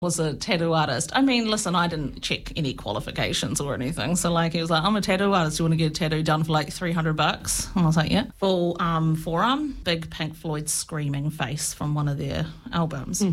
was a tattoo artist. I mean, listen, I didn't check any qualifications or anything. So, like, he was like, I'm a tattoo artist. You want to get a tattoo done for, like, $300? And I was like, yeah. Full forearm, big Pink Floyd screaming face from one of their albums.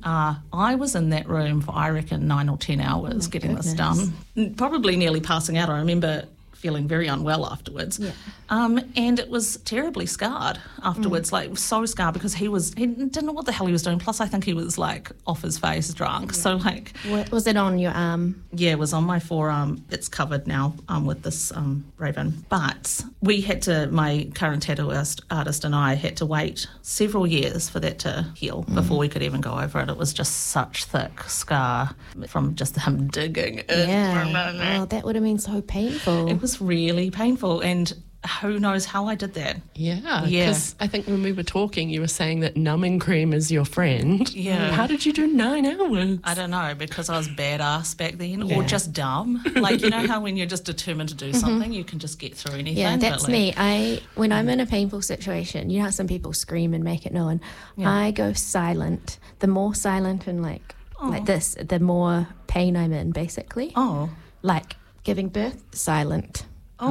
I was in that room for, I reckon, 9 or 10 hours getting this done. Probably nearly passing out. I remember feeling very unwell afterwards. And it was terribly scarred afterwards, like so scarred because he didn't know what the hell he was doing. Plus I think he was like off his face drunk. So like... Was it on your arm? Yeah, it was on my forearm. It's covered now with this raven. But we had to, my current tattoo artist and I had to wait several years for that to heal before we could even go over it. It was just such thick scar from just him digging in. Yeah. Oh, that would have been so painful. It was really painful, and who knows how I did that. Yeah, because I think when we were talking, you were saying that numbing cream is your friend. Yeah. How did you do 9 hours? I don't know, because I was badass back then, or just dumb. Like, you know how when you're just determined to do something, you can just get through anything. Yeah, that's me. When I'm in a painful situation, you know how some people scream and make it known? I go silent. The more silent and like this, the more pain I'm in, basically. Like giving birth, silent.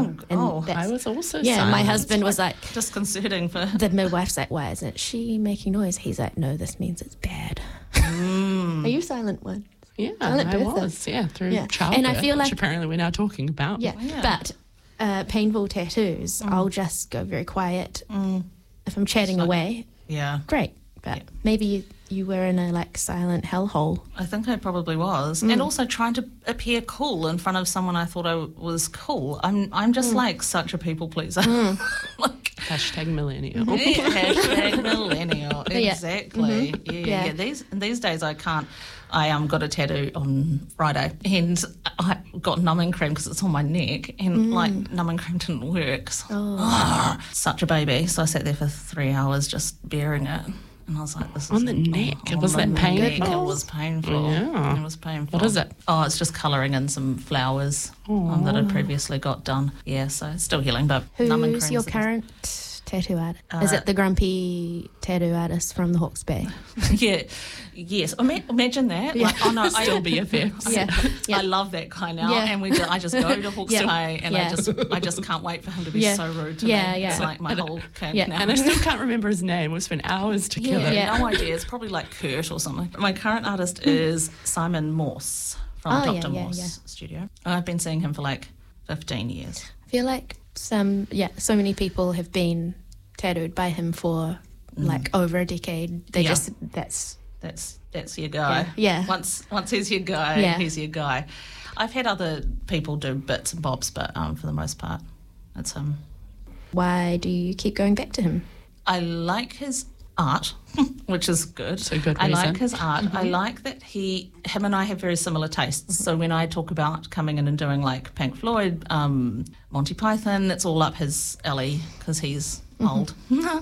I was also silent. My husband was like... disconcerting for... The midwife's like, why isn't she making noise? He's like, no, this means it's bad. Are you silent one? Yeah, silent I was, through childbirth, and I feel like, which apparently we're now talking about. But painful tattoos, I'll just go very quiet. If I'm chatting away, great. But maybe you were in a like silent hellhole. I think I probably was, and also trying to appear cool in front of someone I thought I was cool. I'm just like such a people pleaser. Like, hashtag millennial. Hashtag millennial. Exactly. Yeah. These days I can't. I got a tattoo on Friday, and I got numbing cream because it's on my neck, and like numbing cream didn't work. So, such a baby. So I sat there for 3 hours just bearing it. And I was like, this is... On the neck? Was that painful? It was painful. Yeah. It was painful. What is it? Oh, it's just colouring in some flowers that I'd previously got done. Yeah, so it's still healing, but numbing cream. Who's your current tattoo artist? Is it the grumpy tattoo artist from the Hawke's Bay? Yes. Imagine that. Yeah. Like, oh no, still BFFs. I love that guy now, and I just go to Hawke's Bay, and I just can't wait for him to be so rude to me. It's like my whole camp now. And I still can't remember his name. We spent hours together. No idea. It's probably like Kurt or something. My current artist is Simon Morse from Dr. Morse Studio. I've been seeing him for like 15 years. I feel like so many people have been tattooed by him for like over a decade. They just that's your guy. Yeah. Once he's your guy, he's your guy. I've had other people do bits and bobs, but for the most part, it's him. Why do you keep going back to him? I like his art, which is good. So good reason. I like his art. I like that him and I have very similar tastes. So when I talk about coming in and doing like Pink Floyd, Monty Python, it's all up his alley because he's old.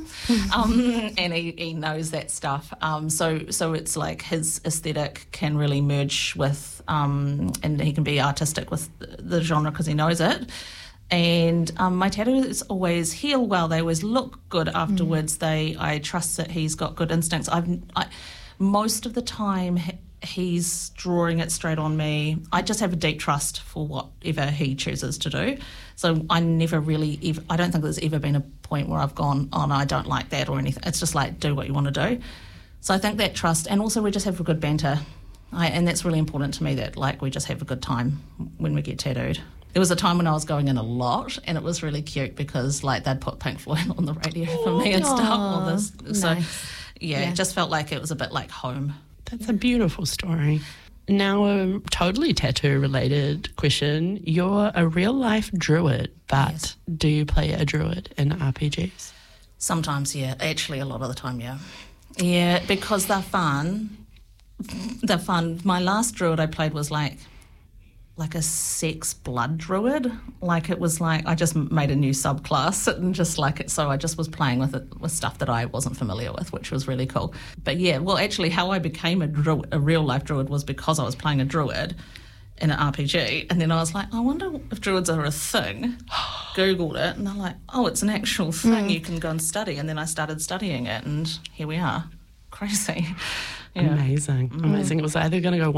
And he knows that stuff. So it's like his aesthetic can really merge with, and he can be artistic with the genre because he knows it. And my tattoos always heal well. They always look good afterwards. I trust that he's got good instincts. Most of the time he's drawing it straight on me. I just have a deep trust for whatever he chooses to do. So I never really I don't think there's ever been a point where I've gone, oh no, I don't like that or anything. It's just like, do what you want to do. So I think that trust, and also we just have a good banter. And that's really important to me, that like we just have a good time when we get tattooed. There was a time when I was going in a lot, and it was really cute because like they'd put Pink Floyd on the radio for me and stuff. So it just felt like it was a bit like home. That's a beautiful story. Now, a totally tattoo-related question. You're a real-life druid, but do you play a druid in RPGs? Sometimes, yeah. Actually, a lot of the time, yeah. Yeah, because they're fun. They're fun. My last druid I played was like a sex blood druid. Like it was like I just made a new subclass and just like it. So I just was playing with it with stuff that I wasn't familiar with, which was really cool. But yeah, well, actually, how I became a real life druid was because I was playing a druid in an RPG, and then I was like, I wonder if druids are a thing. Googled it, and they're like, oh, it's an actual thing you can go and study. And then I started studying it, and here we are. Crazy. Yeah. Amazing. It was either going to go